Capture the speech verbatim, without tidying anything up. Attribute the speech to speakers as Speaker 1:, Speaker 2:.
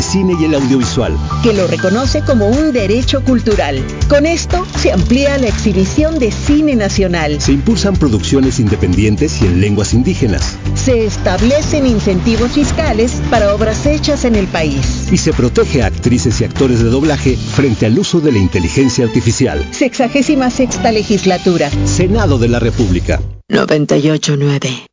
Speaker 1: de cine y el audiovisual,
Speaker 2: que lo reconoce como un derecho cultural. Con esto se amplía la exhibición de cine nacional.
Speaker 1: Se impulsan producciones independientes y en lenguas indígenas.
Speaker 2: Se establecen incentivos fiscales para obras hechas en el país.
Speaker 1: Y se protege a actrices y actores de doblaje frente al uso de la inteligencia artificial.
Speaker 2: Sexagésima sexta legislatura.
Speaker 1: Senado de la República.
Speaker 2: noventa y ocho punto nueve